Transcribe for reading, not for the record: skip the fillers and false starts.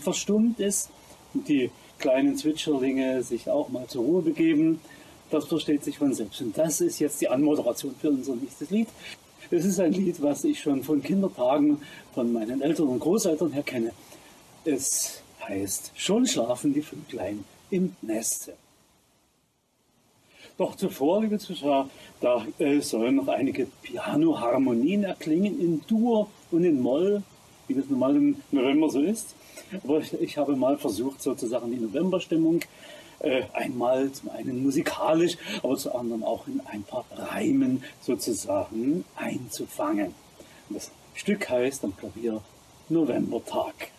verstummt ist und die kleinen Zwitscherlinge sich auch mal zur Ruhe begeben. Das versteht sich von selbst. Und das ist jetzt die Anmoderation für unser nächstes Lied. Es ist ein Lied, was ich schon von Kindertagen von meinen Eltern und Großeltern her kenne. Es heißt Schon schlafen die Vöglein im Neste. Doch zuvor, liebe Zuschauer, da sollen noch einige Piano-Harmonien erklingen in Dur und in Moll, wie das normal im November so ist. Aber ich habe mal versucht, sozusagen die Novemberstimmung einmal zum einen musikalisch, aber zum anderen auch in ein paar Reimen sozusagen einzufangen. Und das Stück heißt am Klavier Novembertag.